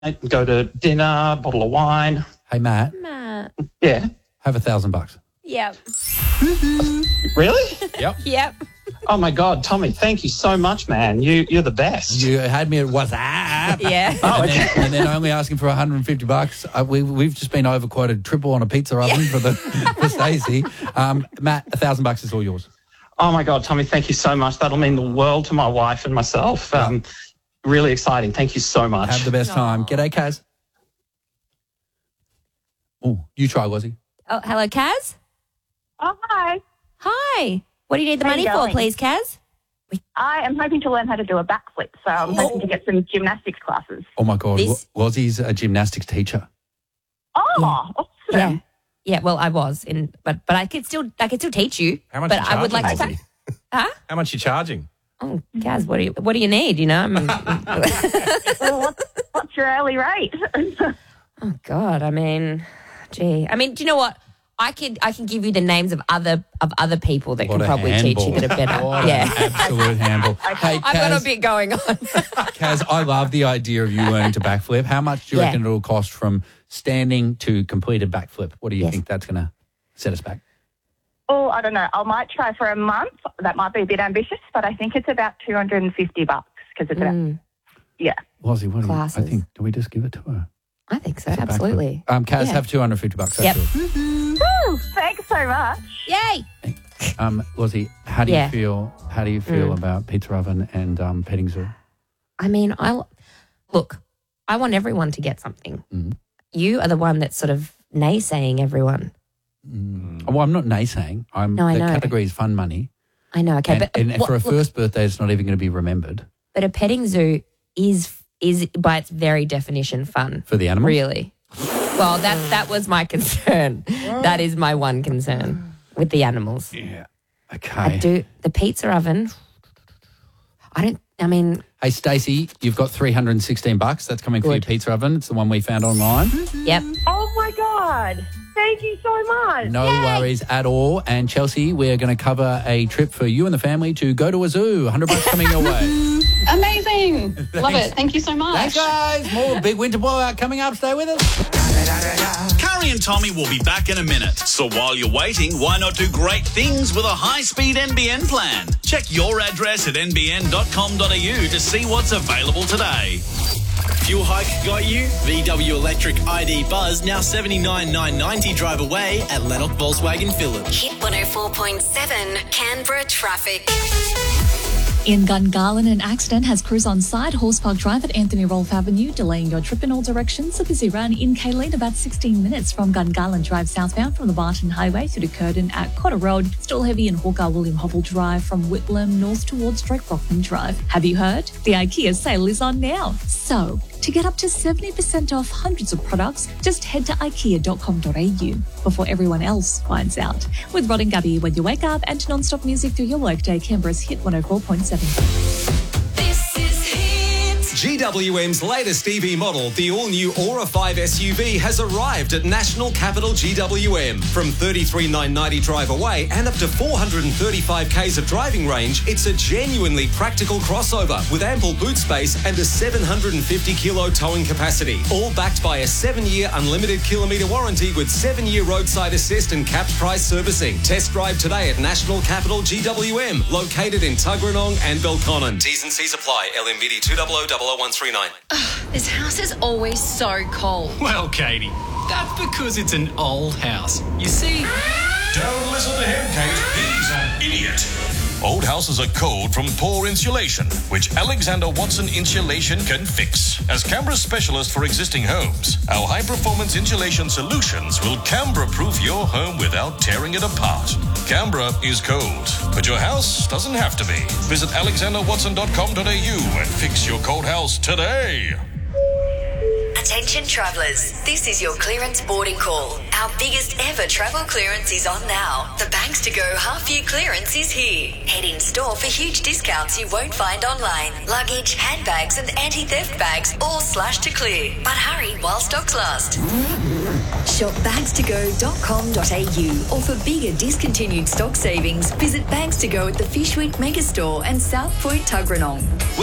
go to dinner, bottle of wine. Hey, Matt, Yeah. have $1,000. Yep. Really? Yep. Yep. Oh, my God, Tommy, thank you so much, man. You're the best. You had me at WhatsApp. Yeah. Oh, And okay. then only asking for $150. We've just been overquoted triple on a pizza oven for Stacey. Matt, $1,000 is all yours. Oh, my God, Tommy, thank you so much. That'll mean the world to my wife and myself. Really exciting. Thank you so much. Have the best time. G'day, Kaz. Oh, you try, Wazzy. Oh, hello, Kaz. Oh, hi. Hi. What do you need the How money you for, going? please, Kaz? I am hoping to learn how to do a backflip, so I'm hoping to get some gymnastics classes. Oh, my God. This- Wazzy's a gymnastics teacher. Oh, awesome. Yeah. Well, I was but I could still teach you. How much But you I would like to. charging, Huh? How much are you charging? Oh, Kaz, what do you need? You know. Well, what's your early rate? Oh God. I mean, do you know what? I can give you the names of other people that What can a probably teach you handball. that are better. What Yeah. an absolute handball. Hey, I've got a Kaz, bit going on. Kaz, I love the idea of you learning to backflip. How much do you Yeah. reckon it'll cost from standing to completed backflip? What do you Yes. think that's going to set us back? Oh, I don't know. I might try for a month. That might be a bit ambitious, but I think it's about $250 because it's about, yeah. Wazzy, what do you Classes. I think, do we just give it to her? I think so. It's a backflip. Absolutely. Kaz, Yeah. have $250. That's Yep. yours. Woo, thanks so much. Yay. Wazzy, how do you Yeah. feel? How do you feel about pizza oven and petting zoo? I mean, I want everyone to get something. Mhm. You are the one that's sort of naysaying everyone. Well, I'm not naysaying. No, I the know. category is fun money. I know. Okay, and but for a first birthday, it's not even going to be remembered but a petting zoo is by its very definition fun. for the animals. Really. Well, that was my concern. That is my one concern with the animals. Yeah. I Okay. do the pizza oven. I mean, Hey, Stacey, you've got $316. That's coming for your Good. pizza oven. It's the one we found online. yep. Oh, my God. Thank you so much. No worries at all. And Chelsea, we're going to cover a trip for you and the family to go to a zoo. $100 coming your way. Amazing. Love it. Thank you so much. Thanks, guys. More Big Winter Blowout coming up. Stay with us. Carrie and Tommy will be back in a minute. So while you're waiting, why not do great things with a high-speed NBN plan? Check your address at nbn.com.au to see what's available today. Fuel hike got you? VW Electric ID Buzz now $79,990 drive away at Lennox Volkswagen Phillip. Hit 104.7 Canberra traffic. In Gungahlin, an accident has crews on site. Horse Park Drive at Anthony Rolfe Avenue, delaying your trip in all directions. A busy run in Kayleen, about 16 minutes from Gungahlin Drive southbound from the Barton Highway through to Curtin at Cotter Road. Still heavy in Hawker William Hobble Drive from Whitlam north towards Drake Brockman Drive. Have you heard? The IKEA sale is on now. So, to get up to 70% off hundreds of products, just head to ikea.com.au before everyone else finds out. With Rod and Gabby, when you wake up, and non-stop music through your workday, Canberra's Hit 104.7. This is Hit. GWM's latest EV model, the all-new Aura 5 SUV, has arrived at National Capital GWM. From $33,990 drive away and up to 435 k's of driving range, it's a genuinely practical crossover with ample boot space and a 750-kilo towing capacity. All backed by a 7-year unlimited kilometre warranty with 7-year roadside assist and capped price servicing. Test drive today at National Capital GWM, located in Tuggeranong and Belconnen. T's and C's apply. LMVD 2000139. This house is always so cold. Well, Katie, that's because it's an old house. You see... Don't listen to him, Kate. He's an idiot. Old houses are cold from poor insulation, which Alexander Watson Insulation can fix. As Canberra's specialist for existing homes, our high-performance insulation solutions will Canberra-proof your home without tearing it apart. Canberra is cold, but your house doesn't have to be. Visit alexanderwatson.com.au and fix your cold house today. Attention travellers, this is your clearance boarding call. Our biggest ever travel clearance is on now. The Banks to Go half-year clearance is here. Head in store for huge discounts you won't find online. Luggage, handbags and anti-theft bags all slashed to clear. But hurry while stocks last. Shop bagstogo.com.au, or for bigger discontinued stock savings, visit Bags to Go at the Fish Week Megastore and South Point Tuggeranong.